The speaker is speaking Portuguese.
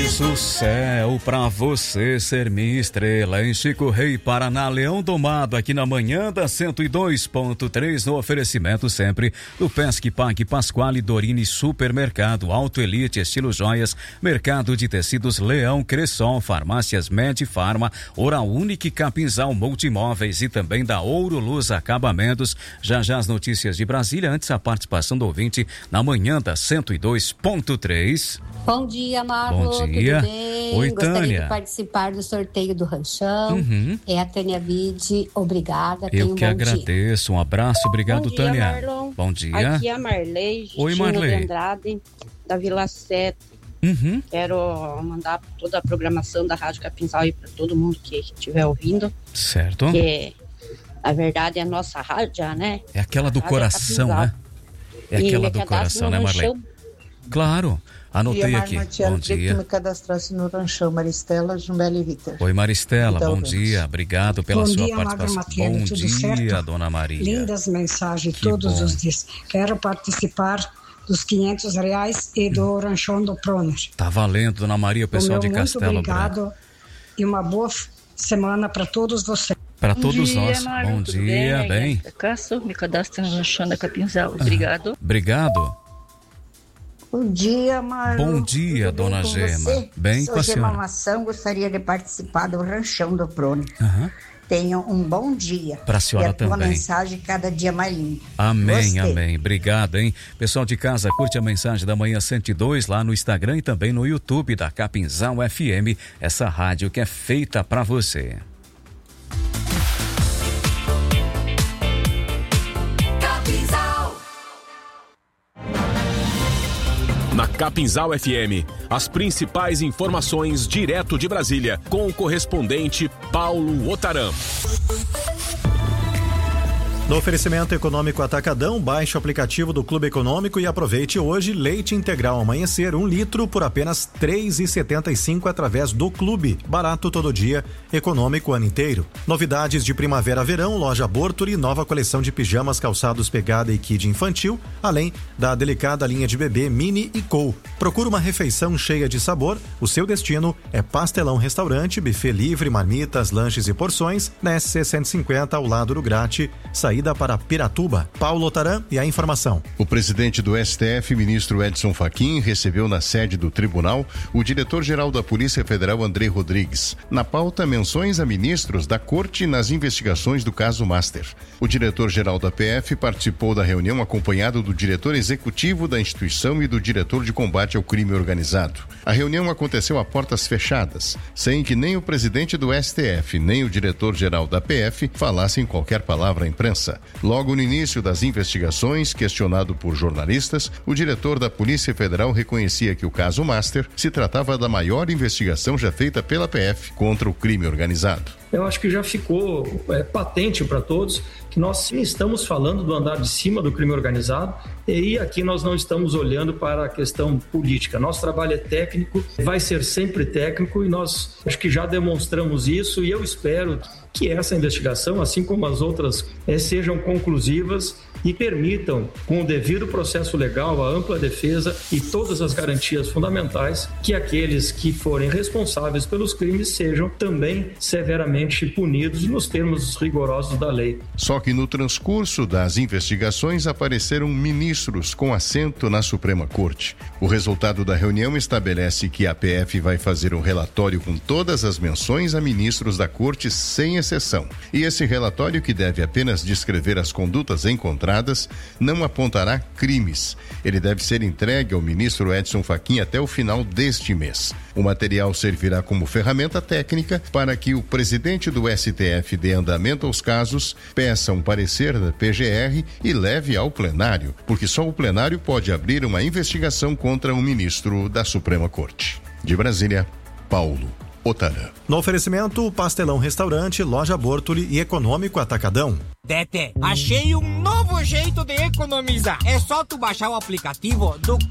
Fiz o céu pra você ser minha estrela. Em Chico Rei, Paraná, Leão Domado, aqui na manhã da 102.3, no oferecimento sempre do Pesque Pague, Pasquale, Dorini, Supermercado, Auto Elite, Estilo Joias, Mercado de Tecidos Leão, Cressol, Farmácias Medifarma, Oral Unique, Capinzal Multimóveis e também da Ouro Luz Acabamentos. Já as notícias de Brasília, antes a participação do ouvinte na manhã da 102.3. Bom dia, Marlon. Bom dia. Tudo bem? Oi, Gostaria Tânia. de participar do sorteio do ranchão. É a Tânia Vide. Obrigada. Eu que agradeço. Um abraço. Obrigado, bom dia, Tânia. Marlon. Bom dia. Aqui é a Marley. Oi, Marley. De Andrade, da Vila 7. Quero mandar toda a programação da Rádio Capinzal aí para todo mundo que estiver ouvindo. Certo. Que, na verdade, é a nossa rádio, né? É aquela do coração, né? É aquela do coração, né, Marley? Claro. Anotei aqui. Bom dia. Me cadastrasse no ranchão, Maristela, Jumbele e Vitor. Oi, Maristela, Então, bom dia. Obrigado pela bom sua dia, participação. Magrão, Bom tudo dia, certo? Dona Maria. Lindas mensagens Que todos bom. os dias. Quero participar dos R$500 e do ranchão do Proner. Tá valendo, Dona Maria, o pessoal de Castelo muito Branco. obrigado e uma boa semana para todos vocês. Para todos nós. Marlon, Bom tudo dia, bem. Caso, me cadastro no ranchão da Capinzal. Obrigado. Obrigado. Bom dia, Marlon. Bom dia, Tudo bem Dona com Gema. você? Bem Sou com a Gema senhora. Mação, gostaria de participar do ranchão do Prone. Tenham um bom dia. Pra senhora e a tua também. mensagem cada dia mais linda. Amém, Gostei. amém. Obrigado, hein? Pessoal de casa, curte a mensagem da manhã 102 lá no Instagram e também no YouTube da Capinzal FM, essa rádio que é feita pra você. Na Capinzal FM, as principais informações direto de Brasília, com o correspondente Paulo Otaram. No oferecimento econômico Atacadão, baixe o aplicativo do Clube Econômico e aproveite hoje leite integral amanhecer 1 litro por apenas R$ 3,75 através do Clube. Barato todo dia, econômico o ano inteiro. Novidades de primavera-verão, loja Bortoli, nova coleção de pijamas, calçados pegada e kid infantil, além da delicada linha de bebê Mini e Co. Procura uma refeição cheia de sabor, o seu destino é Pastelão Restaurante, buffet livre, marmitas, lanches e porções, na SC 150 ao lado do Grate, saída para Piratuba. Paulo Otaram e a informação. O presidente do STF, ministro Edson Fachin, recebeu na sede do tribunal o diretor-geral da Polícia Federal, André Rodrigues. Na pauta, menções a ministros da Corte nas investigações do caso Master. O diretor-geral da PF participou da reunião acompanhado do diretor executivo da instituição e do diretor de combate ao crime organizado. A reunião aconteceu a portas fechadas, sem que nem o presidente do STF nem o diretor-geral da PF falassem qualquer palavra à imprensa. Logo no início das investigações, questionado por jornalistas, o diretor da Polícia Federal reconhecia que o caso Master se tratava da maior investigação já feita pela PF contra o crime organizado. Eu acho que já ficou patente para todos que nós estamos falando do andar de cima do crime organizado e aqui nós não estamos olhando para a questão política. Nosso trabalho é técnico, vai ser sempre técnico e nós acho que já demonstramos isso e eu espero que essa investigação, assim como as outras, sejam conclusivas e permitam, com o devido processo legal, a ampla defesa e todas as garantias fundamentais, que aqueles que forem responsáveis pelos crimes sejam também severamente punidos nos termos rigorosos da lei. Só que no transcurso das investigações apareceram ministros com assento na Suprema Corte. O resultado da reunião estabelece que a PF vai fazer um relatório com todas as menções a ministros da Corte sem exceção. E esse relatório, que deve apenas descrever as condutas encontradas, não apontará crimes. Ele deve ser entregue ao ministro Edson Fachin até o final deste mês. O material servirá como ferramenta técnica para que o presidente do STF dê andamento aos casos, peça um parecer da PGR e leve ao plenário, porque só o plenário pode abrir uma investigação contra um ministro da Suprema Corte. De Brasília, Paulo Otaram. No oferecimento, Pastelão Restaurante, loja Bortoli e econômico Atacadão. Tete, achei um novo jeito de economizar. É só tu baixar o aplicativo do